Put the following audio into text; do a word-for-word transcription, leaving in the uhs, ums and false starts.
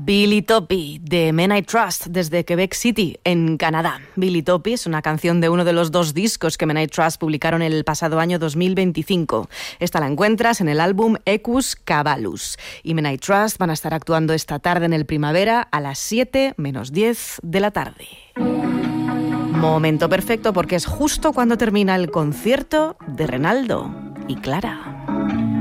Billy Toppy, de Men I Trust, desde Quebec City, en Canadá. Billy Toppy es una canción de uno de los dos discos que Men I Trust publicaron el pasado año dos mil veinticinco. Esta la encuentras en el álbum Ecus Cabalus. Y Men I Trust van a estar actuando esta tarde en el Primavera a las siete menos diez de la tarde. Momento perfecto porque es justo cuando termina el concierto de Renaldo y Clara.